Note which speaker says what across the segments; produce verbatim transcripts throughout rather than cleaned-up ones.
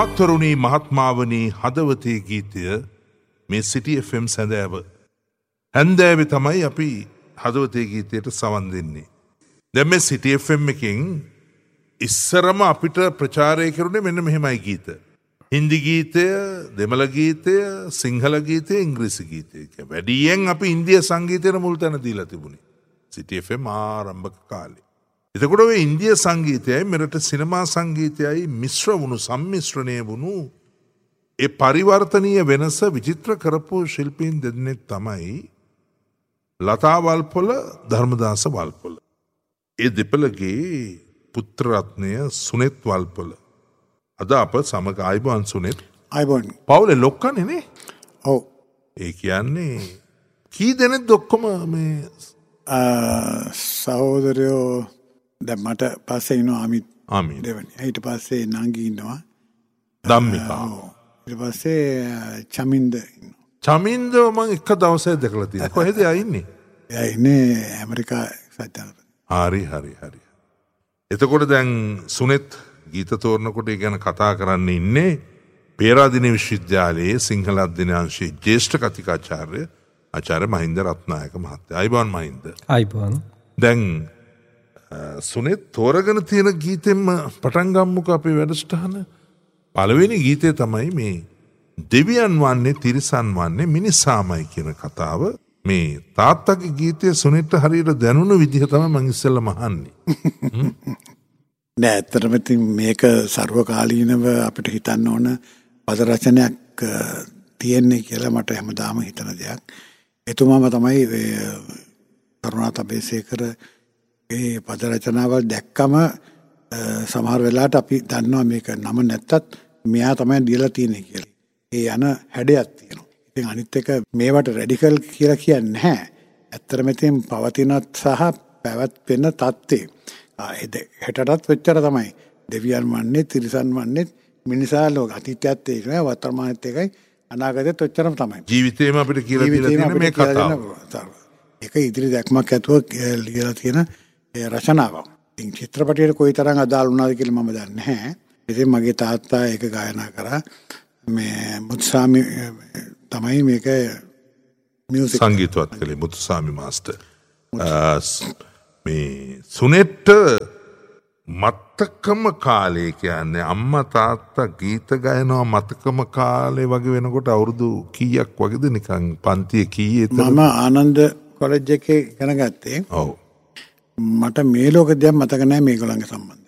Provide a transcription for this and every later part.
Speaker 1: තරුණී මහත්මාවනී හදවතේ ගීතය මේ සිටි එෆ් එම් සැඳෑව. හැන්දෑවේ තමයි අපි හදවතේ ගීතයට සවන් දෙන්නේ. දැන් මේ සිටි එෆ් එම් එකෙන් ඉස්සරම අපිට ප්‍රචාරය කරුණේ මෙන්න මෙහෙමයි ගීත. හින්දි ගීතය, දෙමළ ගීතය, සිංහල ගීතය, ඉංග්‍රීසි ගීතය. වැඩියෙන් අපි ඉන්දිය සංගීතයට මුල් තැන දීලා තිබුණේ සිටි එෆ් එම් ආරම්භක කාලේ. එතකොට ඔය ඉන්දිය සංගීතයයි මෙරට සිනමා සංගීතයයි මිශ්‍ර වුණු සම්මිශ්‍රණය වුණු ඒ පරිවර්තනීය වෙනස විචිත්‍ර කරපු ශිල්පීන් දෙන්නෙක් තමයි ලතා වල්පොල, ධර්මදාස වල්පොල. ඒ දෙපළගේ පුත්‍ර රත්නය සුනෙත් වල්පොල. අද අප සමග ආයිබෝන් සුනෙත්.
Speaker 2: ආයිබෝන්.
Speaker 1: පවුලේ ලොක්කනේ නේ?
Speaker 2: ඔව්.
Speaker 1: ඒ කියන්නේ කී දෙනෙක්ද ඔක්කොම මේ
Speaker 2: සහෝදරයෝ දැන් මට පස්සේ ඉන්නවා අමිත්
Speaker 1: අමිත්
Speaker 2: දෙවනි. ඊට පස්සේ නංගි ඉන්නවා.
Speaker 1: ධම්මිකා.
Speaker 2: ඊට පස්සේ චමින්ද ඉන්නවා.
Speaker 1: චමින්ද මම එක දවසක් දැකලා තියෙනවා. කොහෙද එයා ඉන්නේ?
Speaker 2: එයා ඉන්නේ ඇමරිකා සත්‍යනපති.
Speaker 1: හරි හරි හරි. එතකොට දැන් සුනෙත් ගීත තෝරනකොට ඒ ගැන කතා කරන්න ඉන්නේ පේරාදෙණිය විශ්වවිද්‍යාලයේ සිංහල අධ්‍යනාංශයේ ජ්‍යෙෂ්ඨ කතිකාචාර්ය ආචාර්ය මහින්ද රත්නායක මහත්තයා. ආයිබෝන් මහින්ද.
Speaker 3: ආයිබෝන්.
Speaker 1: දැන් සුනෙත් තෝරගෙන තියෙන ගීතෙන්ම පටන් ගම්මුකෝ අපේ වැඩසටහන. පළවෙනි ගීතය තමයි මේ දෙවියන් වන්නේ තිරිසන් වන්නේ මිනිසාමයි කියන කතාව. මේ තාත්තගේ ගීතය සුනෙත්ට හරියට දැනුණු විදිහ තමයි මම ඉස්සෙල්ලාම අහන්නේ.
Speaker 2: නෑ ඇත්තටම ඉතින් මේක සර්වකාලීනව අපිට හිතන්න ඕන පද රචනයක් තියෙන්නේ කියලා මට හැමදාම හිතන දෙයක්. එතුමාම තමයි කරුණාත අබේසේකර ඒ පද රචනාවල් දැක්කම සමහර වෙලාවට අපි දන්නවා මේක නම නැත්තත් මෙයා තමයි දීලා තියෙන්නේ කියලා. ඒ යන හැඩයක් තියෙනවා. ඉතින් අනිත් එක මේවට රැඩිකල් කියලා කියන්නේ නැහැ. ඇත්තටම ඉතින් පවතිනත් සහ පැවැත්වෙන තත්ත්වේ. ආ හෙටටත් වෙච්චර තමයි. දෙවියන් වන්නේ තිරිසන් වන්නේ මිනිසා ලෝක අතීතයත් ඒකයි වර්තමානෙත් ඒකයි අනාගතෙත් ඔච්චරම තමයි.
Speaker 1: ජීවිතේම අපිට කියලා දීලා තියෙන මේ කතාව.
Speaker 2: ඒක ඉදිරි දැක්මක් ඇතුව ලියලා තියෙන ඒ රචනාවක්. ඉතින් චිත්‍රපටයට කොයි තරම් අදාළ වුණාද කියලා මම දන්නේ නැහැ. ඉතින් මගේ තාත්තා ඒක ගායනා කරා. මේ මුත්සාමි තමයි මේක මියුසික්
Speaker 1: සංගීතවත් කළේ මුත්සාමි මාස්ටර්. මේ සුනෙට්ට මතකම කාලේ කියන්නේ අම්මා තාත්තා ගීත ගයනවා මතකම කාලේ වගේ වෙනකොට අවුරුදු කීයක් වගේද නිකන් පන්තියේ කීයේ
Speaker 2: මම ආනන්ද කොලෙජ් එකේ ඉගෙන ගත්තේ.
Speaker 1: ඔව්.
Speaker 2: මට මේ ලෝක දෙයක් මතක නැහැ මේගොල්ලන්ගේ සම්බන්ධ.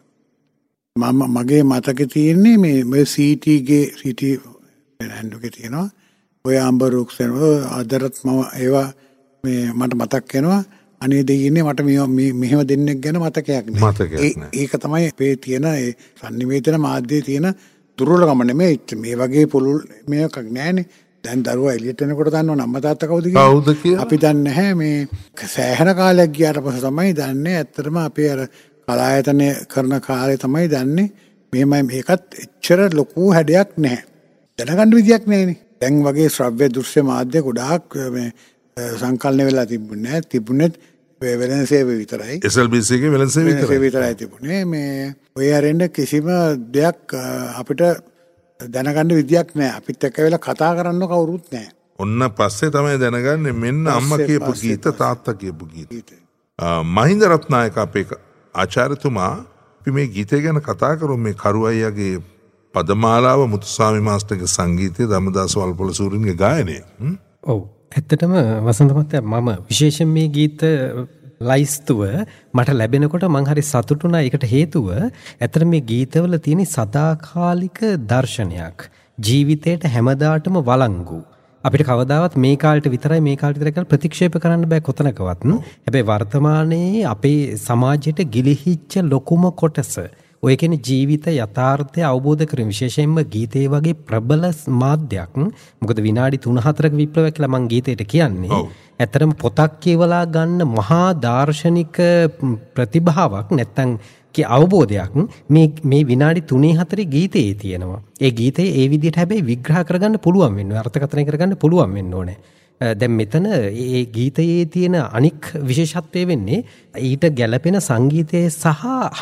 Speaker 2: මම මගේ මතකේ තියෙන්නේ මේ මේ සීටී ගේ සීටී හැන්ඩුවේ තියෙනවා. ඔය අම්බරුක්ස් අදරත් මම ඒවා මේ මට මතක් වෙනවා. අනේ දෙයිනේ මට මේ මෙහෙම දෙන්නෙක් ගැන මතකයක් නැහැ. ඒක තමයි අපේ තියෙන ඒ sannivedana මාධ්‍යයේ තියෙන දුර්වලකම නෙමෙයි. මේ වගේ පුළුල් මේකක් නැහැනේ. දැන් දරුවා එළියට එනකොට දන්නව අම්මා තාත්තා කවුද කියලා. අපි දන්නේ නැහැ මේ සෑහෙන කාලයක් ගියාට පස්සේ තමයි දන්නේ. ඇත්තටම අපේ අර කලායතනය කරන කාලේ තමයි දන්නේ මේමයි මේකත් එච්චර ලොකු හැඩයක් නැහැ. දැනගන්න විදියක් නැහැනේ. දැන් වගේ ශ්‍රව්‍ය දෘශ්‍ය මාධ්‍ය ගොඩාක් මේ සංකල්පන වෙලා තිබුණේ නැහැ. තිබුණෙත් වෙලෙන්සේව විතරයි.
Speaker 1: එස් එල් බී සී එකේ වෙලෙන්සේව විතරයි.
Speaker 2: විතරයි තිබුණේ. මේ ඔය ආරෙන්න කිසිම දෙයක් අපිට දැනගන්න විදියක් නැහැ. අපිත් එක්ක වෙලා කතා කරන්න කවුරුත් නැහැ.
Speaker 1: ඔන්න පස්සේ තමයි දැනගන්නේ මෙන්න අම්මා කියපු ගීත තාත්තා කියපු ගීත. මහින්ද රත්නායක අපේ ආචාර්යතුමා අපි මේ ගීතය ගැන කතා කරමු. මේ කරුවයියාගේ පදමාලාව මුතුස්වාමි මාස්ටර්ගේ සංගීතය ධම්මදාස වල්පොල සූරින්ගේ ගායනය.
Speaker 3: ඔව්. ඇත්තටම වසන්ත මහත්තයා මම විශේෂයෙන් මේ ගීත ලයිස්තුව මට ලැබෙනකොට මං හරි සතුටු වුණා. ඒකට හේතුව ඇත්තට මේ ගීතවල තියෙන සදාකාලික දර්ශනයක්. ජීවිතේට හැමදාටම වළංගු. අපිට කවදාවත් මේ කාලෙට විතරයි මේ කාලෙට විතරයි කියලා ප්‍රතික්ෂේප කරන්න බෑ කොතනකවත්. හැබැයි වර්තමානයේ අපේ සමාජයට ගිලිහිච්ච ලොකුම කොටස ඔය කියන්නේ ජීවිත යථාර්ථය අවබෝධ කරගන්න විශේෂයෙන්ම ගීතේ වගේ ප්‍රබල මාධ්‍යයක්. මොකද විනාඩි තුන හතරක විප්ලවයක් කියලා මම ගීතයට කියන්නේ. ඇත්තටම පොතක් කියවලා ගන්න මහා දාර්ශනික ප්‍රතිභාවක් නැත්තම් කී අවබෝධයක් මේ මේ විනාඩි තුනේ හතරේ ගීතයේ තියෙනවා. ඒ ගීතේ ඒ විදිහට හැබැයි විග්‍රහ කරගන්න පුළුවන් වෙනවා. අර්ථකථනය කරගන්න පුළුවන් වෙන්න ඕනේ. දැන් මෙතන ඒ ගීතයේ තියෙන අනික් විශේෂත්වය වෙන්නේ ඊට ගැළපෙන සංගීතයේ සහ හඬ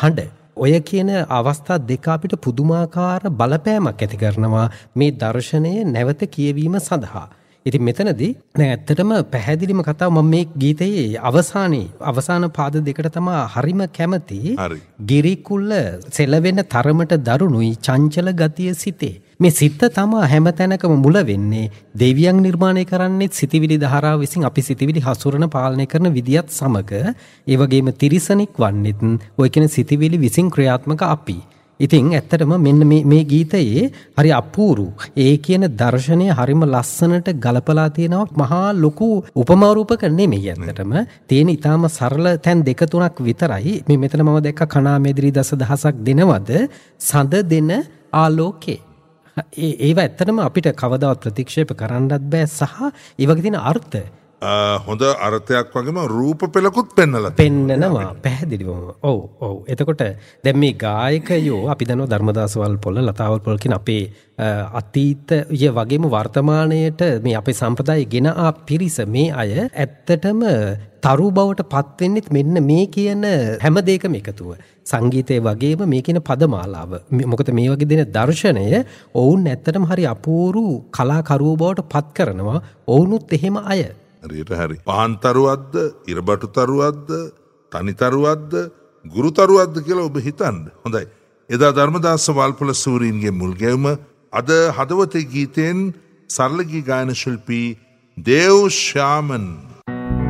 Speaker 3: ඔය කියන අවස්ථා දෙක අපිට පුදුමාකාර බලපෑමක් ඇති කරනවා මේ දර්ශනය නැවත කියවීම සඳහා. ඉතින් මෙතනදී දැන් ඇත්තටම පැහැදිලිම කතාව මම මේ ගීතයේ අවසානයේ අවසාන පාද දෙකට තමයි හරිම කැමති. ගිරිකුල සෙලවෙන තරමට දරුණුයි චංචල ගතිය සිතේ. මේ සිත තමයි හැම තැනකම මුල වෙන්නේ. දෙවියන් නිර්මාණය කරන්නේ සිතිවිලි ධාරාව විසින් අපි සිතිවිලි හසුරන පාලනය කරන විදියත් සමග ඒ වගේම තිරිසනෙක් වන්නෙත් ඔය කියන සිතිවිලි විසින් ක්‍රියාත්මක අපි. ඉතින් ඇත්තටම මෙන්න මේ මේ ගීතයේ හරි අපූරු ඒ කියන දර්ශනය හරිම ලස්සනට ගලපලා තියෙනවා. මහා ලොකු උපමා රූපක නෙමෙයි ඇත්තටම. තියෙන ඊටාම සරල තැන් දෙක තුනක් විතරයි. මේ මෙතන මම දැක්ක කණා මෙදිරි දස දහසක් දෙනවද සඳ දෙන ආලෝකේ. ඒ ඒව ඇත්තටම අපිට කවදාවත් ප්‍රතික්ෂේප කරන්නත් බෑ සහ ඒ වගේ තියෙන අර්ථ
Speaker 1: හොඳ අර්ථයක් වගේම රූප පෙළකුත් පෙන්නලා
Speaker 3: පෙන්නනවා පැහැදිලිවම. ඔව් ඔව්. එතකොට දැන් මේ ගායකයෝ අපි දන්නවා ධර්මදාස වල්පොල ලතාවල් පොල් කියන අපේ අතීතය වගේම වර්තමානයට මේ අපේ සම්ප්‍රදායේ ගෙන ආ පිරිස මේ අය ඇත්තටම තරු බවට පත් වෙන්නෙත් මෙන්න මේ කියන හැම දෙයකම එකතුව. සංගීතය වගේම මේ කියන පදමාලාව. මොකද මේ වගේ දෙන දර්ශනය ඔවුන් ඇත්තටම හරි අපූරු කලාකරුවෝ බවට පත් කරනවා. ඔවුනුත් එහෙම අය.
Speaker 1: හරියට හරි. පහන් තරුවක්ද, ඉරබටු තරුවක්ද, තනි තරුවක්ද, ගුරු තරුවක්ද කියලා ඔබ හිතන්න. හොඳයි. එදා ධර්මදාස වල්පොල සූරීන්ගේ මුල් ගැයුම අද හදවතේ ගීතෙන් සරල ගී ගායන ශිල්පී දේව් ශ්‍යාමන්